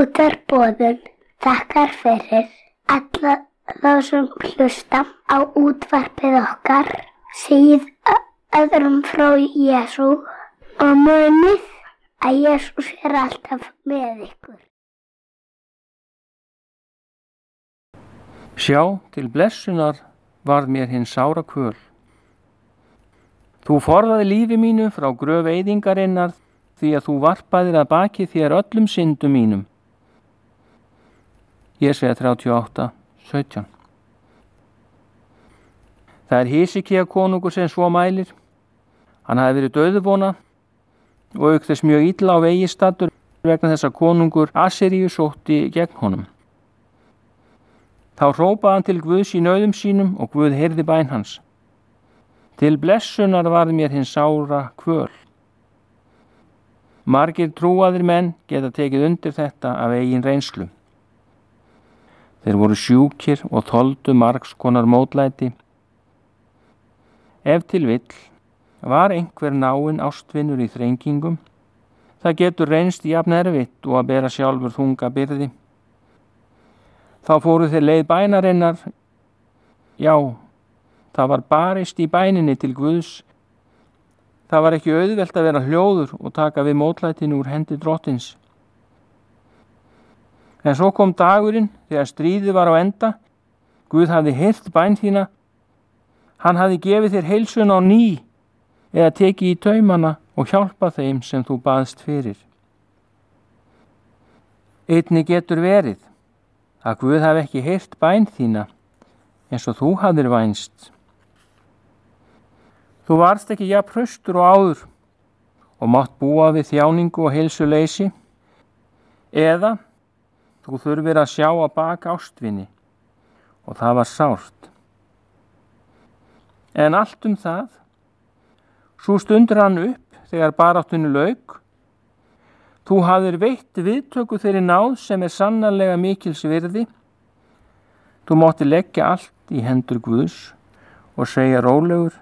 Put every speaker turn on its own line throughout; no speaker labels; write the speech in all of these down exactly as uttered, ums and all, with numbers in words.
Útvarpsboðun þakkar fyrir alla þá sem hlusta á útvarpið okkar, segið öðrum frá Jesú og munið að Jesús er alltaf með ykkur.
Sjá, til blessunar varð mér hinn sára kvöl. Þú forðaði lífi mínu frá gröf eyðingarinnar, því að þú varpaðir að baki þér öllum syndum mínum. Jesaja þrjátíu og átta, sautján. Það er Hisikía konungur sem svo mælir. Hann hafi verið dauðvona og auk þess mjög illa á vegi staddur vegna þess að konungur Assyríu sótti gegn honum. Þá hrópaði hann til Guðs í nauðum sínum og Guð heyrði bæn hans. Til blessunar varð mér hinn sára kvöl. Margir trúaðir menn geta tekið undir þetta af eigin reynslu. Þeir voru sjúkir og þoldu margs konar mótlæti. Ef til vill var einhver náinn ástvinur í þrengingum, það getur reynst jafn erfitt og að bera sjálfur þunga byrði. Þá fóru þeir leið bænarinnar. Já, það var barist í bæninni til Guðs. Það var ekki auðvelt að vera hljóður og taka við mótlætinu úr hendi drottins. En svo kom dagurinn þegar stríðið var á enda. Guð hafði heyrt bæn þína. Hann hafði gefið þér heilsun á ný eða tekið í taumana og hjálpað þeim sem þú baðst fyrir. Einnig getur verið að Guð hafi ekki heyrt bæn þína eins og þú hafðir vænst. Þú varst ekki jafn hraustur og áður og mátt búa við þjáningu og heilsuleysi, eða þú þurfir að sjá á bak ástvini og það var sárt. En allt um það, svo stundur hann upp þegar baráttunni lauk. Þú hafðir veitt viðtöku þeirri náð sem er sannarlega mikils virði. Þú mátti leggja allt í hendur Guðs og segja rólegur: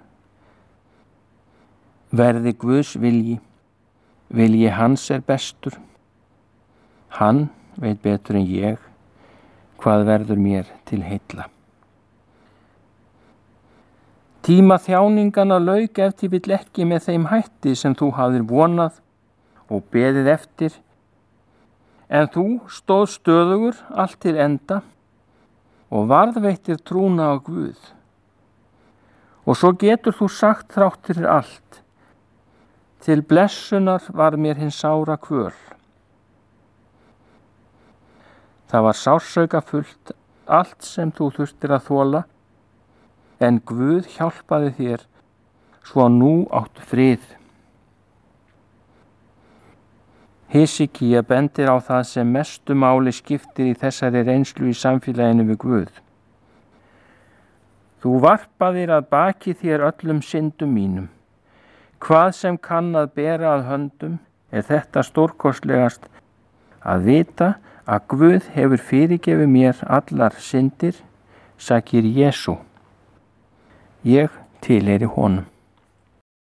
verði Guðs vilji, vilji hans er bestur. Hann veit betur en ég hvað verður mér til heilla. Tíma þjáningana lauk ef til vill ekki með þeim hætti sem þú hafðir vonað og beðið eftir, en þú stóð stöðugur allt til enda og varðveittir trúna á Guð. Og svo getur þú sagt þrátt fyrir allt: til blessunar var mér hinn sára kvöl. Það var sársauka-fullt allt sem þú þurftir að þola, en Guð hjálpaði þér svo að nú áttu frið. Hisikía bendir á það sem mestu máli skiptir í þessari reynslu í samfélaginu við Guð. Þú varpaðir að baki þér öllum syndum mínum. Hvað sem kann að bera að höndum er þetta stórkostlegast, að vita að Guð hefur fyrirgefið mér allar syndir, sakir Jesú. Ég tilheyri honum.